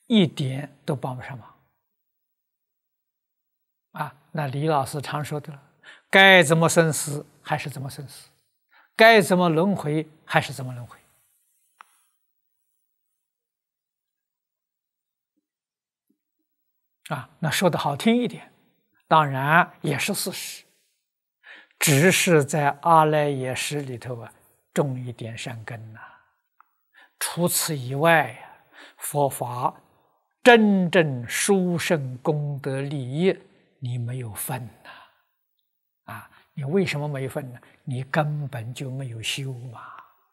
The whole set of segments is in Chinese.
一点都帮不上忙。那李老师常说的了，该怎么生死还是怎么生死，该怎么轮回还是怎么轮回。那说的好听一点，当然也是事实，只是在阿赖耶识里头种一点善根呐。除此以外佛法真正殊胜功德利益，你没有份呐！你为什么没份呢？你根本就没有修嘛！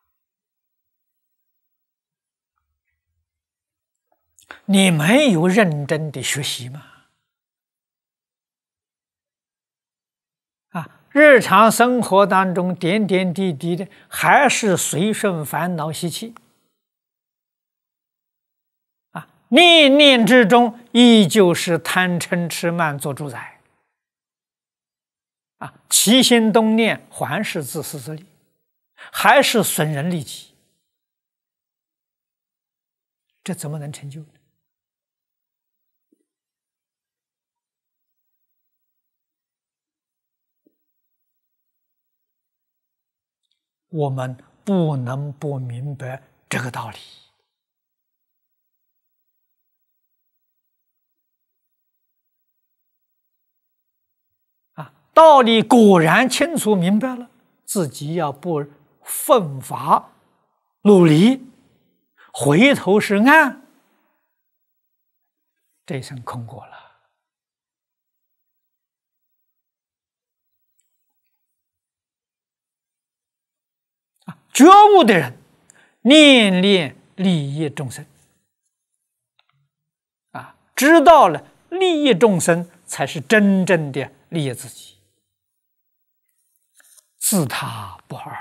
你没有认真的学习嘛！日常生活当中点点滴滴的，还是随顺烦恼习气。念念之中依旧是贪嗔痴慢做主宰。起心动念还是自私自利，还是损人利己，这怎么能成就呢？我们不能不明白这个道理。道理果然清楚明白了，自己要不奋发努力，回头是岸，这一生空过了。觉悟的人念念利益众生，知道了利益众生才是真正的利益自己，自他不二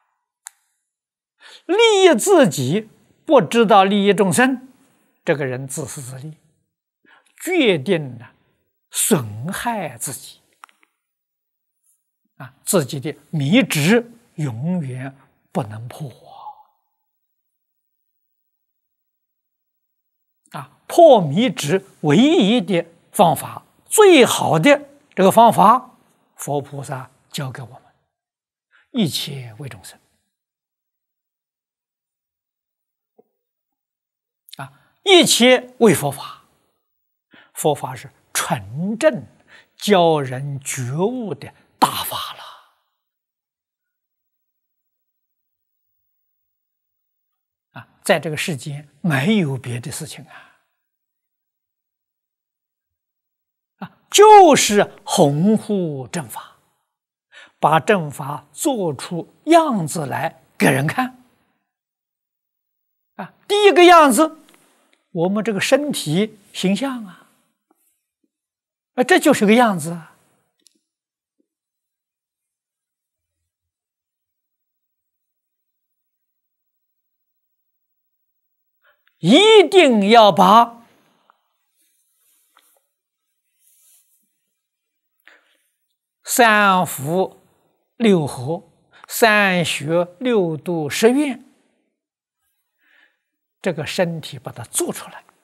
利益自己不知道利益众生，这个人自私自利，决定了损害自己，自己的迷执永远不能破。破迷执唯一的方法，最好的这个方法，佛菩萨教给我们：一切为众生。一切为佛法。佛法是纯正教人觉悟的大法了。在这个世间没有别的事情就是弘护正法，把正法做出样子来给人看。第一个样子，我们这个身体形象这就是个样子一定要把三福六合、三学六度十愿这个身体把它做出来，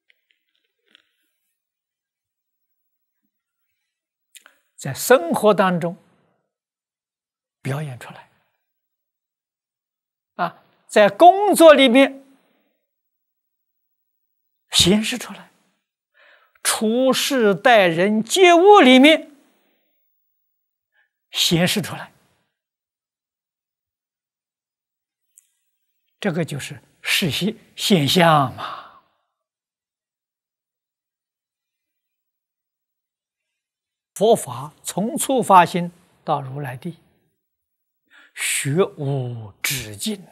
在生活当中表演出来在工作里面显示出来，处事待人接物里面显示出来，这个就是实现现象嘛。佛法从初发心到如来地，学无止境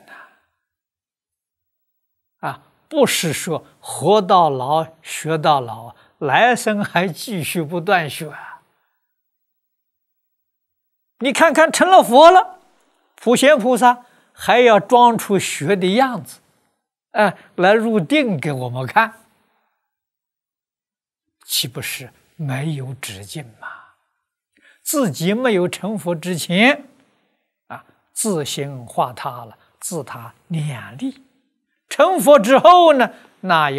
不是说活到老学到老，来生还继续不断学你看看成了佛了，普贤菩萨还要装出学的样子来入定给我们看，岂不是没有止境吗？自己没有成佛之前自行化他了，自他两利。成佛之后呢，那